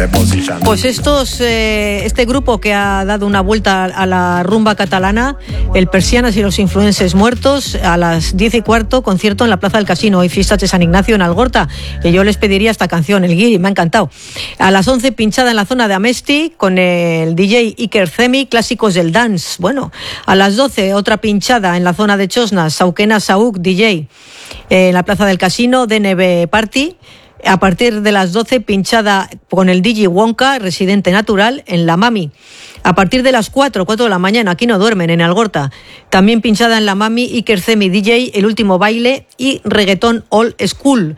Pues este grupo que ha dado una vuelta a la rumba catalana, el Persianas y los Influencers Muertos, a las 10:15, concierto en la Plaza del Casino, hoy fiestas de San Ignacio en Algorta, que yo les pediría esta canción, el Guiri, me ha encantado. A las 11, pinchada en la zona de Amesti con el DJ Iker Zemi, clásicos del dance. Bueno, a las 12, otra pinchada en la zona de Chosnas, Sauquena Saúk, DJ, en la Plaza del Casino, DNB Party. A partir de las 12, pinchada con el DJ Wonka, residente natural, en La Mami. A partir de las 4 de la mañana, aquí no duermen, en Algorta. También pinchada en La Mami, Iker Zemi, DJ, El Último Baile y Reggaetón Old School.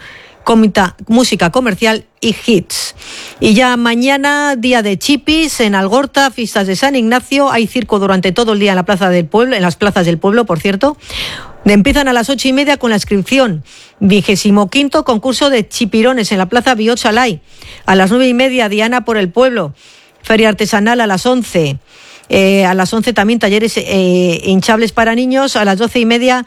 Música comercial y hits. Y ya mañana, día de chipis en Algorta, fiestas de San Ignacio. Hay circo durante todo el día en la plaza del pueblo, en las plazas del pueblo, por cierto. Empiezan a las 8:30 con la inscripción. 25º concurso de chipirones en la plaza Biochalay. A las 9:30, Diana por el pueblo. Feria artesanal a las 11. A las 11 también talleres hinchables para niños. A las 12:30,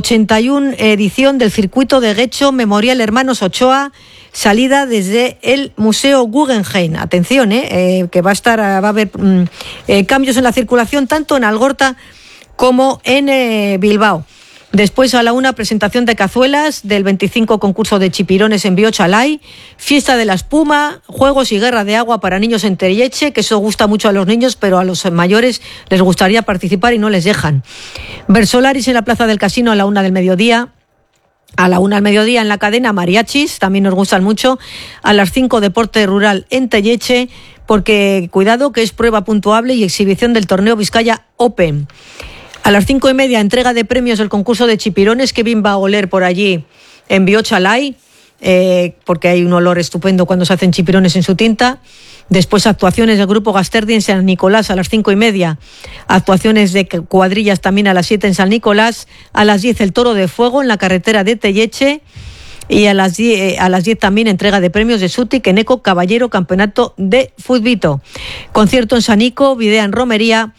81 edición del circuito de Guecho Memorial Hermanos Ochoa. Salida desde el Museo Guggenheim. Atención, que va a haber cambios en la circulación tanto en Algorta como en Bilbao. Después a la 1, presentación de cazuelas del 25 concurso de chipirones en Biochalay, fiesta de la espuma, juegos y guerra de agua para niños en Telleche, que eso gusta mucho a los niños, pero a los mayores les gustaría participar y no les dejan. Versolaris en la Plaza del Casino a la 1 del mediodía. A la 1 del mediodía en la cadena mariachis, también nos gustan mucho. A las 5, deporte rural en Telleche, porque cuidado que es prueba puntuable y exhibición del torneo Vizcaya Open. A las 5:30, entrega de premios del concurso de chipirones. Kevin va a oler por allí en Biochalay, porque hay un olor estupendo cuando se hacen chipirones en su tinta. Después, actuaciones del grupo Gasterdi en San Nicolás a las 5:30. Actuaciones de cuadrillas también a las 7 en San Nicolás. A las 10, el Toro de Fuego en la carretera de Telleche. Y a las 10 también entrega de premios de Suti, Keneco, Caballero, Campeonato de Futbito. Concierto en Sanico, Videa en Romería.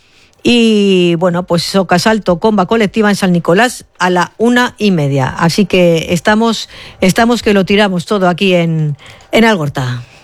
Y bueno, pues Socasalto, comba colectiva en San Nicolás a la 1:30. Así que estamos que lo tiramos todo aquí en Algorta.